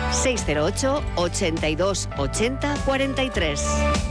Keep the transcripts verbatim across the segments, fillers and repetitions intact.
seis cero ocho, ochenta y dos, ochenta, cuarenta y tres.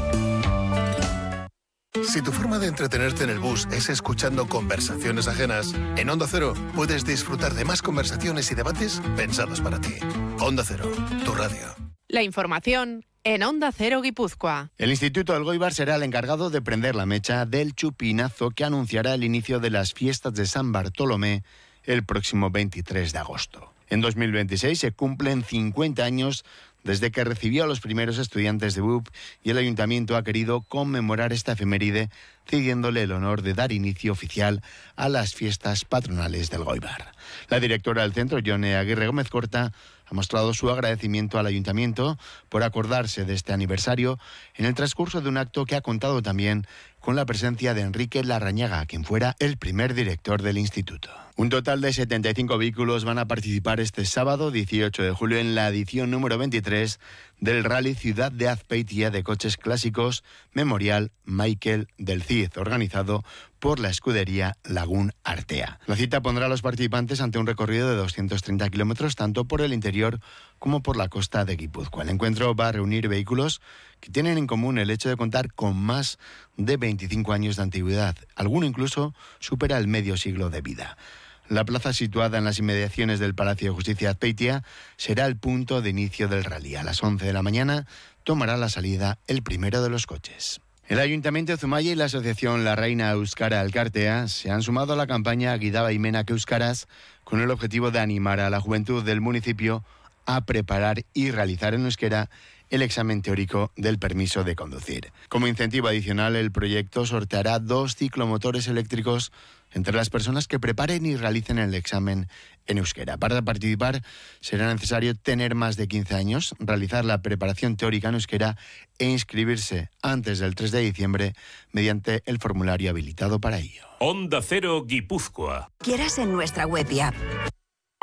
Si tu forma de entretenerte en el bus es escuchando conversaciones ajenas, en Onda Cero puedes disfrutar de más conversaciones y debates pensados para ti. Onda Cero, tu radio. La información en Onda Cero Guipúzcoa. El Instituto Elgoibar será el encargado de prender la mecha del chupinazo que anunciará el inicio de las fiestas de San Bartolomé el próximo veintitrés de agosto. En dos mil veintiséis se cumplen cincuenta años desde que recibió a los primeros estudiantes de B U P y el Ayuntamiento ha querido conmemorar esta efeméride cediéndole el honor de dar inicio oficial a las fiestas patronales del Elgoibar. La directora del centro, Yone Aguirre Gómez Corta, ha mostrado su agradecimiento al Ayuntamiento por acordarse de este aniversario en el transcurso de un acto que ha contado también con la presencia de Enrique Larrañaga, quien fuera el primer director del instituto. Un total de setenta y cinco vehículos van a participar este sábado dieciocho de julio en la edición número veintitrés del Rally Ciudad de Azpeitia de coches clásicos Memorial Michael del Cid, organizado por la escudería Lagún Artea. La cita pondrá a los participantes ante un recorrido de doscientos treinta kilómetros tanto por el interior como por la costa de Guipúzcoa. El encuentro va a reunir vehículos que tienen en común el hecho de contar con más de veinticinco años de antigüedad. Alguno incluso supera el medio siglo de vida. La plaza, situada en las inmediaciones del Palacio de Justicia de Azpeitia, será el punto de inicio del rally. A las once de la mañana tomará la salida el primero de los coches. El Ayuntamiento de Zumaya y la Asociación La Reina Euskara Elkartea se han sumado a la campaña Gidaba Imenak Euskaraz con el objetivo de animar a la juventud del municipio a preparar y realizar en euskera el examen teórico del permiso de conducir. Como incentivo adicional, el proyecto sorteará dos ciclomotores eléctricos entre las personas que preparen y realicen el examen en euskera. Para participar será necesario tener más de quince años, realizar la preparación teórica en euskera e inscribirse antes del tres de diciembre mediante el formulario habilitado para ello. Onda Cero Guipúzcoa. Quieras en nuestra web y app,